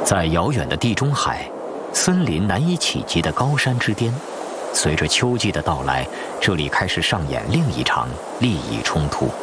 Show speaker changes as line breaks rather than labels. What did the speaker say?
在遥远的地中海，森林难以企及的高山之巅，随着秋季的到来，这里开始上演另一场利益冲突。